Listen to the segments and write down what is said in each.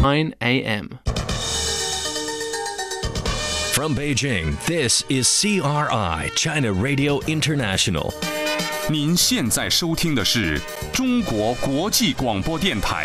9 a.m. From Beijing, this is CRI, China Radio International. 您现在收听的是中国国际广播电台。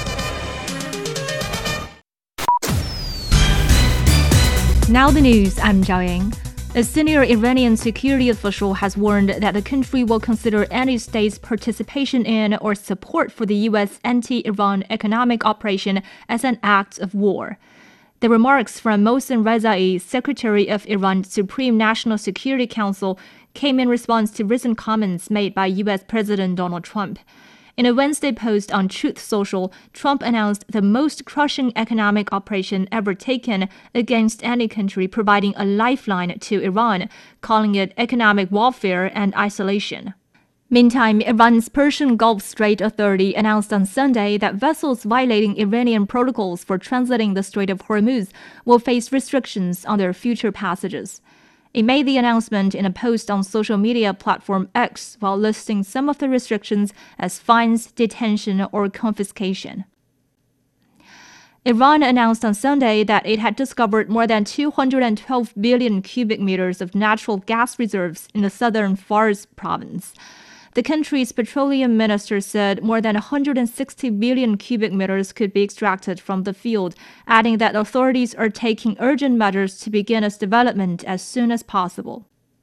Now the news, I'm Zhao Yang. A senior Iranian security official has warned that the country will consider any state's participation in or support for the U.S. anti-Iran economic operation as an act of war. The remarks from Mohsen Rezai, Secretary of Iran's Supreme National Security Council, came in response to recent comments made by U.S. President Donald Trump. In a Wednesday post on Truth Social, Trump announced the most crushing economic operation ever taken against any country, providing a lifeline to Iran, calling it economic warfare and isolation. Meantime, Iran's Persian Gulf Strait Authority announced on Sunday that vessels violating Iranian protocols for transiting the Strait of Hormuz will face restrictions on their future passages. It made the announcement in a post on social media platform X while listing some of the restrictions as fines, detention, or confiscation. Iran announced on Sunday that it had discovered more than 212 billion cubic meters of natural gas reserves in the southern Fars province. The country's petroleum minister said more than 160 billion cubic meters could be extracted from the field, adding that authorities are taking urgent measures to begin its development as soon as possible.